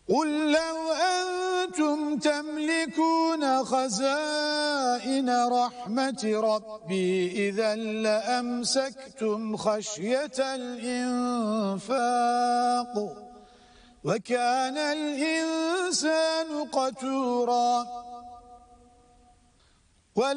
قل لو أنتم تملكون خزائن رحمة ربي إذا لأمسكتم خشية الإنفاق وكان الإنسان قتوراً